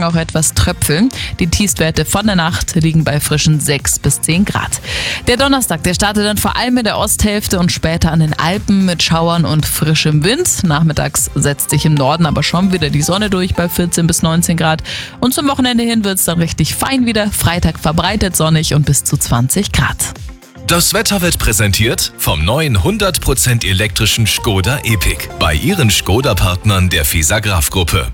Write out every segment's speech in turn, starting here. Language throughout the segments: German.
Morgen auch etwas tröpfeln. Die Tiefstwerte von der Nacht liegen bei frischen 6 bis 10 Grad. Der Donnerstag, der startet dann vor allem in der Osthälfte und später an den Alpen mit Schauern und frischem Wind. Nachmittags setzt sich im Norden aber schon wieder die Sonne durch bei 14 bis 19 Grad. Und zum Wochenende hin wird es dann richtig fein wieder. Freitag verbreitet sonnig und bis zu 20 Grad. Das Wetter wird präsentiert vom neuen 100% elektrischen Škoda Epiq bei Ihren Škoda-Partnern der FISA-Graf-Gruppe.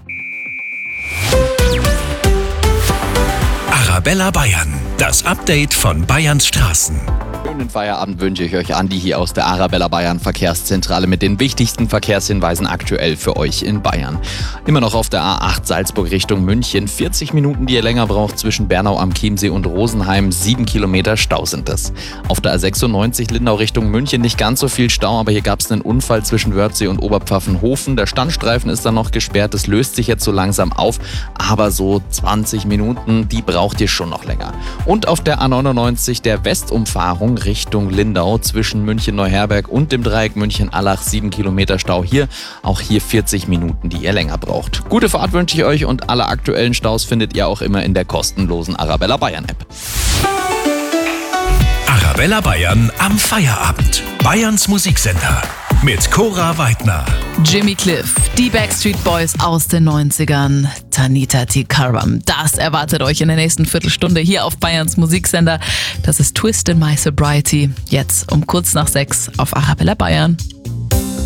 Arabella Bayern, das Update von Bayerns Straßen. Schönen Feierabend wünsche ich euch, Andi, hier aus der Arabella Bayern Verkehrszentrale mit den wichtigsten Verkehrshinweisen aktuell für euch in Bayern. Immer noch auf der A8 Salzburg Richtung München. 40 Minuten, die ihr länger braucht zwischen Bernau am Chiemsee und Rosenheim. 7 Kilometer Stau sind es. Auf der A96 Lindau Richtung München nicht ganz so viel Stau, aber hier gab es einen Unfall zwischen Wörthsee und Oberpfaffenhofen. Der Standstreifen ist dann noch gesperrt. Das löst sich jetzt so langsam auf, aber so 20 Minuten, die braucht ihr schon noch länger. Und auf der A99 der Westumfahrung Richtung Lindau zwischen München-Neuherberg und dem Dreieck München-Allach 7 Kilometer Stau hier. Auch hier 40 Minuten, die ihr länger braucht. Gute Fahrt wünsche ich euch und alle aktuellen Staus findet ihr auch immer in der kostenlosen Arabella Bayern App. Arabella Bayern am Feierabend. Bayerns Musiksender mit Cora Weidner. Jimmy Cliff, die Backstreet Boys aus den 90ern, Tanita Tikaram. Das erwartet euch in der nächsten Viertelstunde hier auf Bayerns Musiksender. Das ist Twist in My Sobriety. Jetzt um kurz nach 6 auf Arabella Bayern.